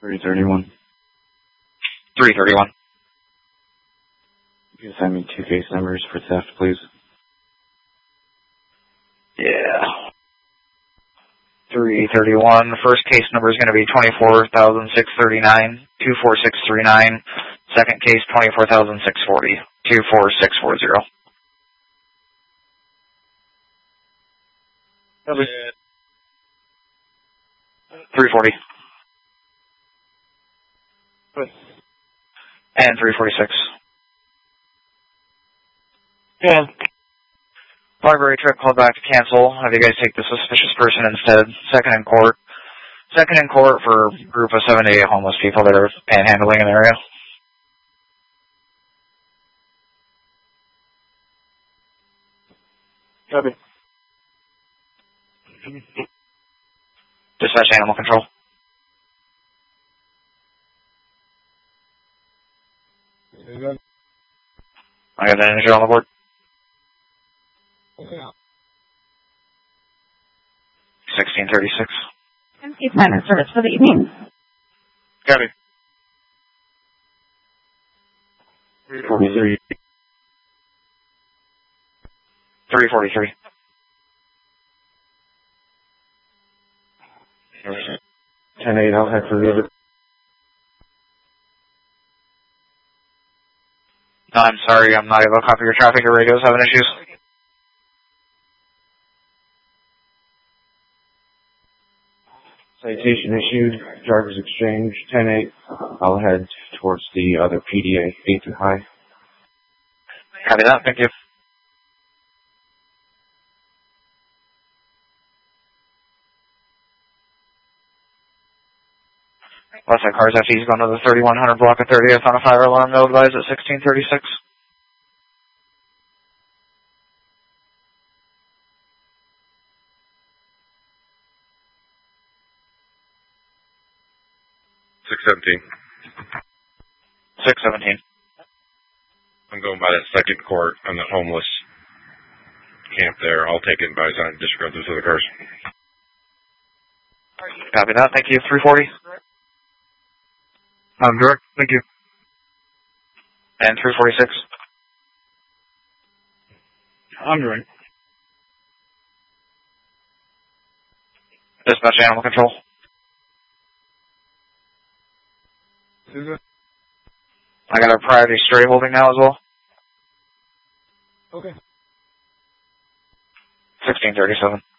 331. 331. You can send me 2 case numbers for theft, please. Yeah. 331. First case number is going to be 24,639, 24639. Second case, 24,640, 24640. Copy. 340. Good. And 346. Yeah. Library trip called back to cancel. Have you guys take the suspicious person instead. Second in court. Second in court for a group of 7 to 8 homeless people that are panhandling in the area. Copy. Dispatch animal control. I got an injured on the board. 1636. Case minor service for the evening. Copy. 343. 343. 10-8, I'll head for the other. No, I'm sorry, I'm not able to copy your traffic. Your radio's having issues. Citation issued, driver's exchange, 10-8. I'll head towards the other PDA, 8 to high. Copy that, thank you. Westside Cars FE is going to the 3100 block of 30th on a fire alarm. No advise at 1636. $617. I'm going by that second court on the homeless camp there. I'll take it by sign disregard those other cars. Copy that, thank you. 340. Direct, thank you. And 346. I'm direct. Dispatch animal control. I got a priority stray holding now as well. Okay. 1637.